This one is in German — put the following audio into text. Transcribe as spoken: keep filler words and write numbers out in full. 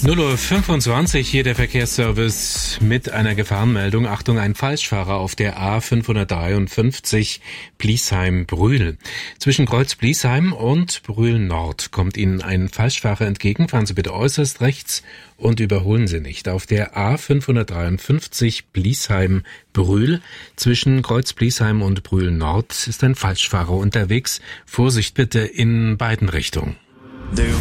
null Uhr fünfundzwanzig, hier der Verkehrsservice mit einer Gefahrenmeldung. Achtung, ein Falschfahrer auf der A fünfhundertdreiundfünfzig Bliesheim-Brühl. Zwischen Kreuz-Bliesheim und Brühl-Nord kommt Ihnen ein Falschfahrer entgegen. Fahren Sie bitte äußerst rechts und überholen Sie nicht. Auf der A fünfhundertdreiundfünfzig Bliesheim-Brühl zwischen Kreuz-Bliesheim und Brühl-Nord ist ein Falschfahrer unterwegs. Vorsicht bitte in beiden Richtungen.